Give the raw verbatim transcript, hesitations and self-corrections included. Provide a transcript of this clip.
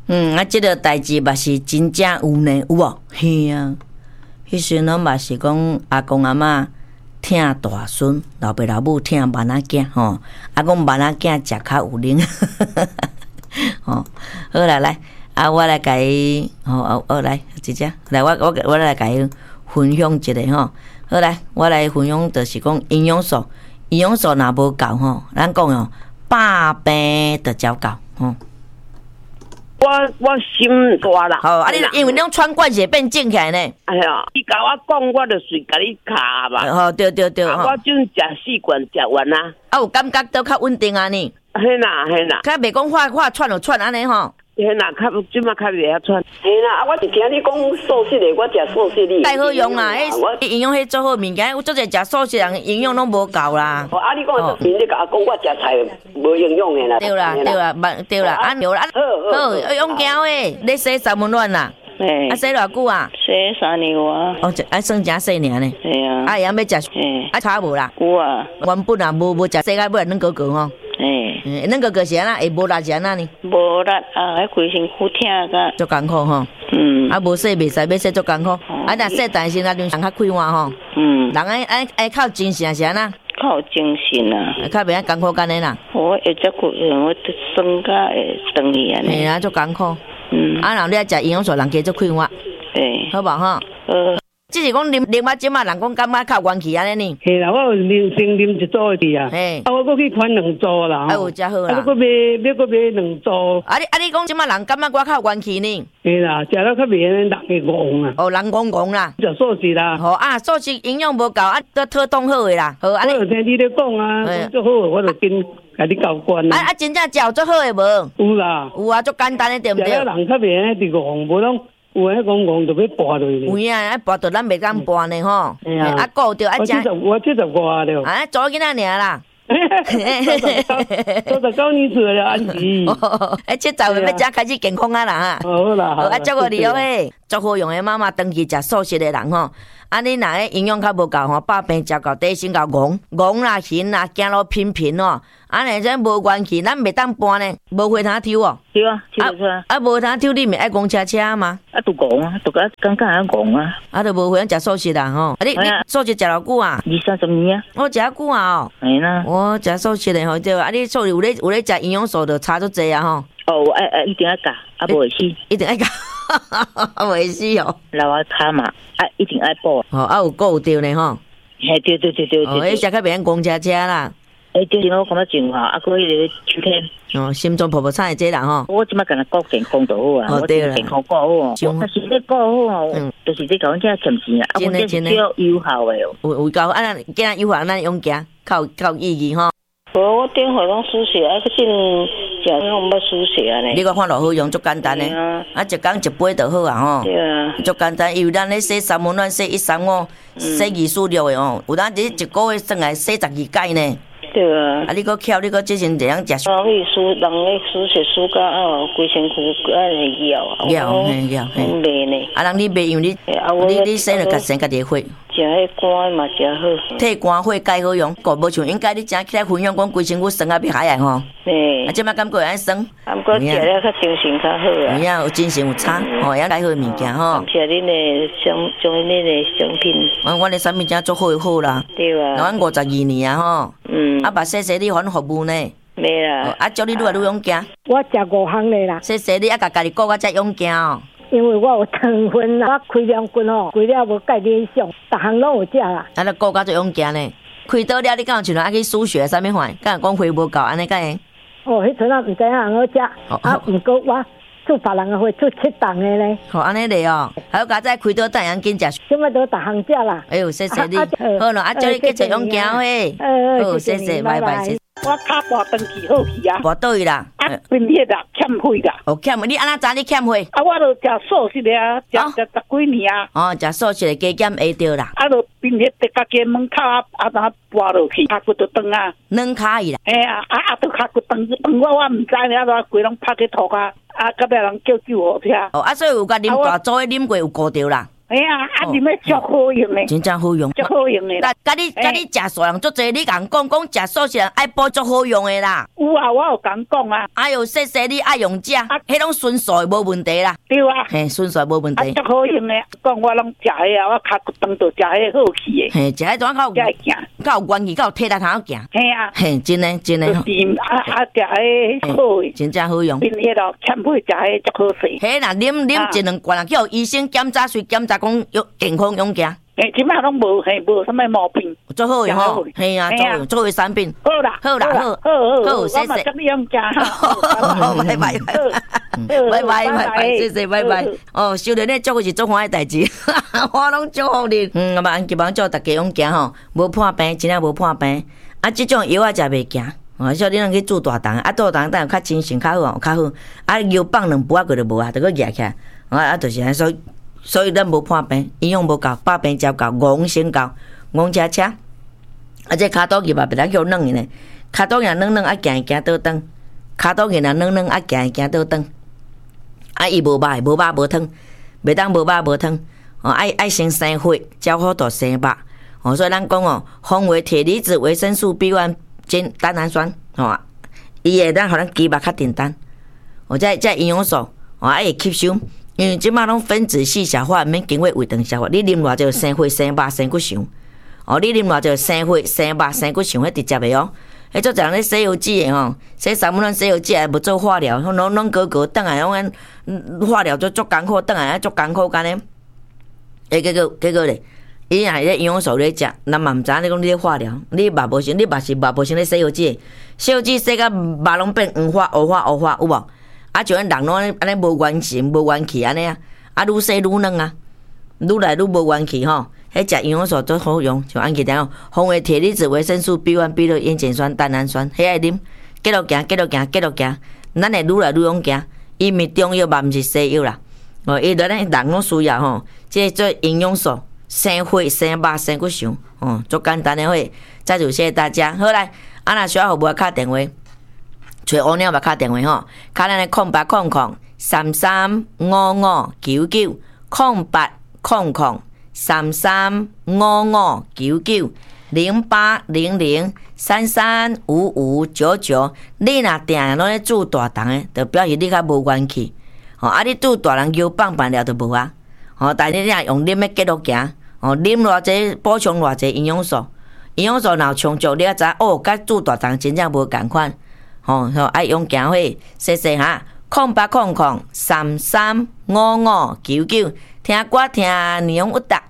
嗯，啊，即个代志嘛是真正有呢，有无？嘿啊，迄时拢嘛是讲阿公阿嬷疼大孙，老爸老母疼囡仔囝吼，啊，讲囡仔囝食较有灵，吼，好啦，来，啊，我来甲伊，吼，哦，哦，来，姐姐，来，我我我来甲伊分享一下吼，好来，我来分享就是讲营养素，营养素若无够吼，咱讲哦，百病就照够吼。 我我心大啦。 好，啊你因为你穿灌血变正起来呢。 哎呀，你甲我讲，我就随甲你卡嘛。 好，对对对。 啊、我准食四罐食完啊。 啊，有感觉都较稳定啊呢。 嘿啦嘿啦。 较袂讲化化串就串安尼吼。 嘿啦，较即马较袂晓串。嘿啦，啊，我是听你讲素食的，我食素食的。 太好用啦，迄营养迄做好物件，有做者食素食人营养拢无够啦。 哦，啊，你讲做面你甲我讲，我食菜无营养的啦。 对啦对啦，对啦，啊对啦，好，好用胶诶，你洗三温暖啦。 哎， 啊洗偌久啊？ 洗三年啊。 哦，啊算真洗尔呢。 系啊。 啊，要要食，啊差无啦。 有啊。 原本啊无无食洗甲尾软哥哥吼。诶，软哥哥是安那，会无力是安那呢？ 无力啊，迄规身躯疼个。 足艰苦吼。嗯。啊，无洗袂使，要洗足艰苦。啊，若洗但是那种人较快活吼。嗯。人爱爱爱靠精神是安那？ 靠精神啊。 较袂艰苦干的啦。 我会只骨，我酸甲会长去安尼。 嘿啊，足艰苦。 嗯。 啊，然后你爱食营养素，人加足快活。 诶。 好无吼？呃。只是讲啉啉啊，即马人讲感觉较元气安尼呢。 嘿啦，我有啉先啉一组的啊。嘿。啊，我搁去款两组啦。 啊，有真好啦。 啊，我搁买，要搁买两组。 啊，你啊，你讲即马人感觉我较元气呢？ 嘿啦，食了较袂人会戆啊。 哦，人戆戆啦。 食素食啦。 好啊，素食营养无够，啊，都特冻好诶啦。好，啊， 我有听你咧讲啊，足好，我就跟甲你交关啦。 啊啊，真正食足好诶无？ 有啦。 有啊，足简单诶，对毋对？ 食了人较袂人会戆，无拢。有诶，讲讲就要跋落去。 有啊，啊跋到咱袂敢跋呢吼。哎呀，啊顾着啊食。我七十，我七十外了。啊， 做囡仔尔啦。 都十九年岁了，安琪。 哎，七十岁要才开始健康啊啦哈。好啦，好。 啊，祝福你哦嘿，足好用诶妈妈长期食素食诶人吼。啊，你若个营养较无够吼，百病照到底身高戆戆啦、行啦、走路频频哦。啊，若真无元气，咱袂当搬呢，无回头抽哦。 对啊，抽出来。 啊，无头抽你咪爱讲车车嘛？ 啊，都戆啊，都个感觉啊戆啊。 啊，都无回食素食啦吼。啊，你你素食食偌久啊？ 二三十年啊。 我食啊久啊哦。 系啦。 我食素食的吼，对啊，你素食有咧有咧食营养素，就差足济啊吼。 哦，我爱爱一定要教，啊无会死。 一定爱教，啊会死哦。 老我卡嘛，啊一定爱补。 哦，啊有顾着呢吼。 嘿，对对对对对。 哦，迄食较袂用讲车车啦。 诶，对，我感觉真好，啊，佮迄个秋天。 哦，心脏泡泡产的这人吼。 我即摆干那顾健康就好啊。 哦，对啦。 健康顾好哦。但是你顾好哦，就是你讲这欠钱啊，啊，我这是叫有效的哦。 有有够，啊，咱今仔有效，咱用行，靠靠意义吼。 无，我电话拢输血，啊，佮进食拢要输血啊咧。 你讲看落好用，足简单嘞。啊，一工一杯就好啊吼。 对啊。 足简单，因为咱咧洗三温暖，洗一三五，洗二四六的哦，有当一一个月算来洗十二届呢。 对啊。 啊，你搁巧，你搁即阵这样食。 啊，伊输人咧输血输甲哦，规身躯啊会咬啊。 咬嘿咬嘿。 袂呢。 啊，人你袂用你，你你洗了家生家己血。 食迄肝嘛食好。 替肝血介好用，个无像应该你正起来分享讲规身躯酸啊要海啊吼。 嘿。 啊，即摆感觉会安酸。 啊，毋过食了较精神较好啊。 有影有精神有差，吼，也介好物件吼。 食恁的商，种恁的商品。 我阮的产品真足好好啦。 对啊。 阮五十二年啊吼。嗯。啊，把谢谢你阮服务呢。 没啦。 啊，祝你愈来愈勇敢。 我食五项的啦。 谢谢你啊，甲家己顾较才勇敢哦。 因为我有糖分啦，我开两斤哦，开了无介理想，逐项拢有食啦。 啊，你顾较足勇敢呢。开倒了，你敢有像啊去输血啥物款？敢讲血无够安尼，敢会？ 哦，迄阵啊，毋知影安怎食，啊，毋过我做别人的血做七档的咧。 好，安尼咧哦，还有家再开倒等样紧食。 即摆都逐项食啦。 哎呦，谢谢你。好了，啊，祝你继续勇敢嘿。好，谢谢，拜拜。 我卡跋登记好去啊。 跋倒去啦。 啊，分裂啦，欠血啦。 哦，欠，你安怎知你欠血？ 啊，我著食素食的啊，食食十几年啊。 哦，食素食的加减会着啦。 啊，著分裂伫家己门口啊，啊，哪跋落去，脚骨就断啊。 软骹伊啦。 哎啊，啊啊，著脚骨断断，我我毋知呢，啊，规拢拍去涂啊，啊，隔壁人叫救护车。 哦，啊，所以有甲啉大组的啉过有顾着啦。 哎呀，啊，你们足好用的， 真正好用， 足好用的。 甲甲你甲你食素人足济，你共讲讲食素食人爱补足好用的啦。 有啊，我有讲讲啊。 哎呦，细细你爱用食，迄种纯素的无问题啦。 对啊， 嘿，纯素无问题。 啊，足好用的，讲我拢食迄啊，我脚当做食迄好去的。 嘿，食迄种较有，较有元气，较有体力，通好行。 嘿啊， 嘿，真的真的。 就是啊啊，食迄好的， 真正好用。 变迄咯，全部食迄足好势。 嘿啦，啉啉一两罐啊，叫医生检查，随检查讲有健康勇行。 诶，即摆拢无嘿，无啥物毛病， 做好诶吼，嘿啊，做做诶产品， 好啦， 好啦，好， 好好， 好，谢谢， 我嘛甲你用食哈， 拜拜，拜拜，拜拜，谢谢，拜拜。哦，修炼咧做诶是做欢喜代志，我拢祝福你。嗯，嘛，希望祝大家勇行吼，无破病，真正无破病。啊，即种药啊食袂行，哦，所以你通去做大肠，啊，做大肠等较精神较好哦，较好。啊，药放两杯啊，个就无啊，得个举起来，啊啊，就是安所以。所以咱无破病，营养无够，百病照够，五红先够，五红车车。啊，这骹肚肉嘛，别当叫软呢。骹肚肉软软，啊行行倒转；骹肚肉若软软，啊行行倒转。啊，伊无肉，无肉无汤，袂当无肉无汤。哦，爱爱先生火，才好度生肉。哦，所以咱讲哦，红为铁离子、维生素 B 一、精胆氨酸，哦，伊会当互咱肌肉较简单。哦，这这营养素，哦，爱会吸收。因为即马拢分子细小化，免经过胃肠消化。你啉偌就生火、生肉、生骨肠。哦，你啉偌就生火、生肉、生骨肠，迄直接的哦。迄做人咧洗油脂的吼，洗三分钟洗油脂也无做化疗，拢拢高高倒来，拢安化疗做足艰苦，倒来足艰苦干呢。诶，结果结果咧，伊若咧营养素咧食，咱嘛毋知影你讲你咧化疗，你肉无成，你肉是肉无成咧洗油脂的，洗油脂洗甲肉拢变黄化、乌化、乌化，有无？啊，就咱人拢安尼无元气、无元气安尼啊，啊，愈洗愈软啊，愈来愈无元气吼。迄食营养素都好用，像安吉讲，红为铁离子、维生素 B 一、B 六、烟碱酸、胆氨酸，迄爱啉，继续行，继续行，继续行，咱会愈来愈勇行。伊毋是中药嘛，毋是西药啦，哦，伊咱人拢需要吼，即做营养素，生火、生肉、生骨肠，哦，足简单的会。再次谢谢大家，好来，啊若需要服务敲电话。找乌鸟嘛，敲电话吼，敲咱的空八空空三三五五九九空八空空三三五五九九零八零零三三五五九九。你若定拢咧煮大肠的，就表示你较无元气。吼，啊，你煮大人腰放饭了就无啊。吼，但是你若用啉的继续行，吼，啉偌济补充偌济营养素，营养素若充足，你啊知哦，甲煮大肠真正无共款。吼，吼，爱用行会，谢谢哈，空八空空三三五五九九，听歌听内容有答。